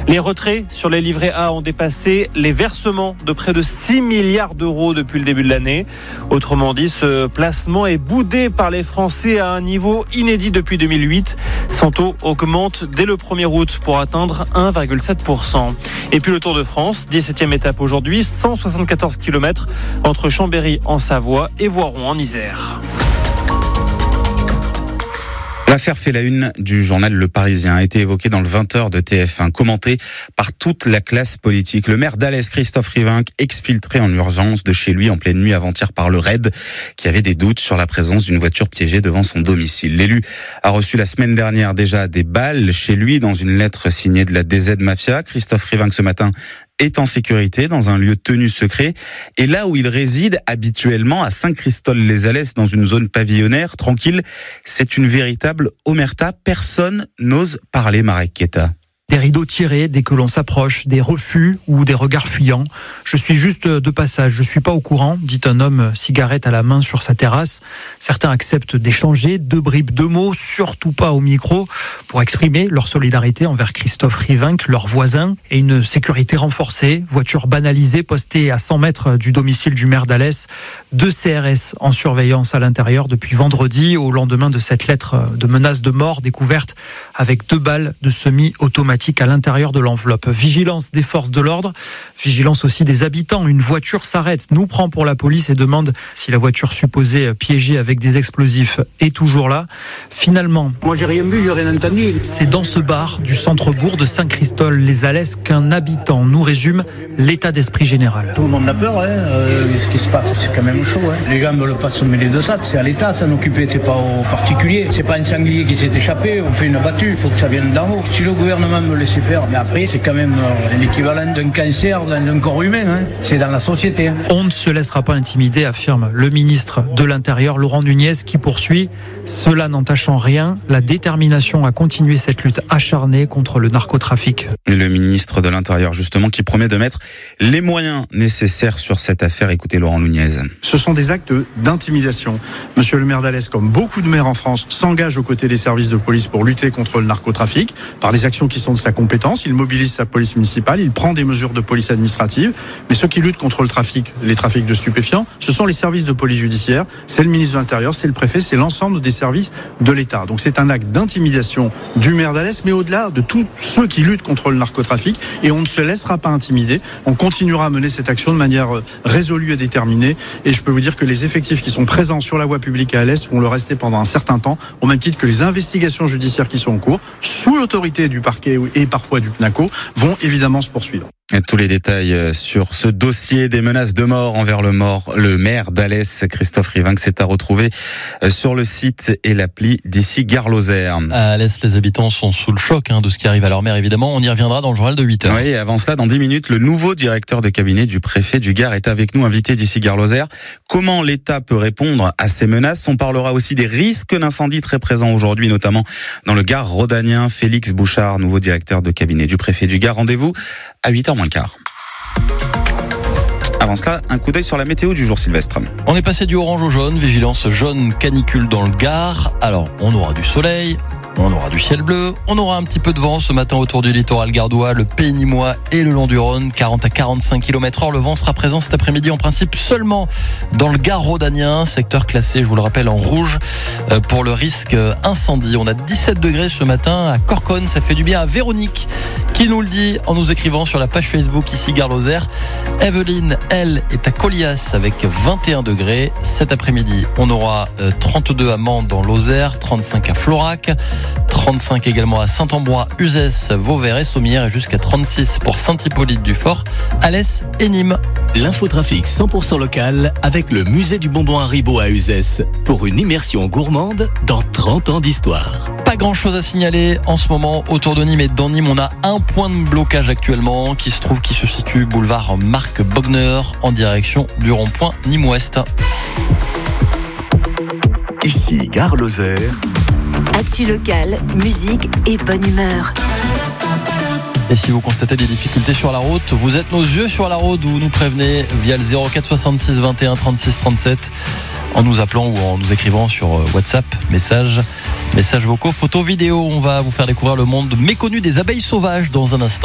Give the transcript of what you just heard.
Les retraits sur les livrets A ont dépassé les versements de près de 6 milliards d'euros depuis le début de l'année. Autrement dit, ce placement est boudé par les Français à un niveau inédit depuis 2008. Son taux augmente dès le 1er août pour atteindre 1,7%. Et puis le Tour de France, 17e étape aujourd'hui, 174 km entre Chambéry en Savoie et Voiron en Isère. L'affaire fait la une du journal Le Parisien, a été évoquée dans le 20h de TF1, commentée par toute la classe politique. Le maire d'Alès, Christophe Rivinc, exfiltré en urgence de chez lui en pleine nuit avant-hier par le RAID, qui avait des doutes sur la présence d'une voiture piégée devant son domicile. L'élu a reçu la semaine dernière déjà des balles chez lui dans une lettre signée de la DZ Mafia. Christophe Rivinc ce matin est en sécurité dans un lieu tenu secret. Et là où il réside habituellement, à Saint-Christol-les-Alès, dans une zone pavillonnaire, tranquille, c'est une véritable omerta. Personne n'ose parler, Marek Keta. Des rideaux tirés dès que l'on s'approche, des refus ou des regards fuyants. Je suis juste de passage, je suis pas au courant, dit un homme, cigarette à la main sur sa terrasse. Certains acceptent d'échanger 2 bribes de mots, surtout pas au micro, pour exprimer leur solidarité envers Christophe Rivinc, leur voisin, et une sécurité renforcée, voiture banalisée postée à 100 mètres du domicile du maire d'Alès, 2 CRS en surveillance à l'intérieur depuis vendredi, au lendemain de cette lettre de menace de mort découverte avec 2 balles de semi-automatique à l'intérieur de l'enveloppe. Vigilance des forces de l'ordre, vigilance aussi des habitants. Une voiture s'arrête, nous prend pour la police et demande si la voiture supposée piégée avec des explosifs est toujours là. Finalement, moi j'ai rien vu, j'ai rien entendu. C'est dans ce bar du centre-bourg de Saint-Christol-les-Alès qu'un habitant nous résume l'état d'esprit général. Tout le monde a peur, ce qui se passe, c'est quand même chaud. Les gens ne veulent pas se mêler de ça, c'est à l'État s'en occuper, c'est pas aux particuliers. C'est pas un sanglier qui s'est échappé, on fait une battue, il faut que ça vienne d'en haut. Si le gouvernement me laissait faire, mais après c'est quand même l'équivalent d'un cancer d'un corps humain, c'est dans la société. On ne se laissera pas intimider, affirme le ministre de l'Intérieur, Laurent Nunez, qui poursuit. Cela n'entachant rien, la détermination à continuer cette lutte acharnée contre le narcotrafic. Le ministre de l'Intérieur, justement, qui promet de mettre les moyens nécessaires sur cette affaire. Écoutez Laurent Nunez. Ce sont des actes d'intimidation. Monsieur le maire d'Alès, comme beaucoup de maires en France, s'engage aux côtés des services de police pour lutter contre le narcotrafic, par les actions qui sont de sa compétence. Il mobilise sa police municipale, il prend des mesures de police administrative. Mais ceux qui luttent contre le trafic, les trafics de stupéfiants, ce sont les services de police judiciaire, c'est le ministre de l'Intérieur, c'est le préfet, c'est l'ensemble des services de l'État. Donc c'est un acte d'intimidation du maire d'Alès, mais au-delà de tous ceux qui luttent contre le narcotrafic. Et on ne se laissera pas intimider. On continuera à mener cette action de manière résolue et déterminée. Et je peux vous dire que les effectifs qui sont présents sur la voie publique à Alès vont le rester pendant un certain temps, au même titre que les investigations judiciaires qui sont en cours, sous l'autorité du parquet et parfois du PNACO, vont évidemment se poursuivre. Et tous les détails sur ce dossier des menaces de mort envers le maire d'Alès, Christophe Rivinc, c'est à retrouver sur le site et l'appli d'ici Gare Lozère. À Alès, les habitants sont sous le choc de ce qui arrive à leur maire, évidemment. On y reviendra dans le journal de 8h. Oui, et avant cela, dans 10 minutes, le nouveau directeur de cabinet du préfet du Gard est avec nous, invité d'ici Gare Lozère. Comment l'État peut répondre à ces menaces? On parlera aussi des risques d'incendie très présents aujourd'hui, notamment dans le Gard rhodanien. Félix Bouchard, nouveau directeur de cabinet du préfet du Gard. Rendez-vous à 8h moins le quart. Avant cela, un coup d'œil sur la météo du jour, Sylvestre. On est passé du orange au jaune, vigilance jaune canicule dans le Gard. Alors, on aura du soleil, on aura du ciel bleu, on aura un petit peu de vent ce matin autour du littoral gardois, le Pays Nîmois et le long du Rhône, 40 à 45 km/h. Le vent sera présent cet après-midi en principe seulement dans le Gard rhodanien, secteur classé, je vous le rappelle, en rouge pour le risque incendie. On a 17 degrés ce matin à Corconne, ça fait du bien à Véronique qui nous le dit en nous écrivant sur la page Facebook ici Gare Lozère. Evelyne, elle, est à Colias avec 21 degrés. Cet après-midi, on aura 32 à Mende dans Lozère, 35 à Florac, 35 également à Saint-Ambrois, Uzès, Vauvert et Sommières et jusqu'à 36 pour Saint-Hippolyte-du-Fort, Alès et Nîmes. L'infotrafic 100% local avec le musée du bonbon Haribo à Uzès pour une immersion gourmande dans 30 ans d'histoire. Pas grand chose à signaler en ce moment autour de Nîmes et dans Nîmes. On a un point de blocage actuellement qui se situe boulevard Marc Bogner en direction du rond-point Nîmes-Ouest. Ici Gare Lozère. Actu locale, musique et bonne humeur. Et si vous constatez des difficultés sur la route, vous êtes nos yeux sur la route, vous nous prévenez via le 04 66 21 36 37 en nous appelant ou en nous écrivant sur WhatsApp, messages vocaux, photos, vidéos. On va vous faire découvrir le monde méconnu des abeilles sauvages dans un instant.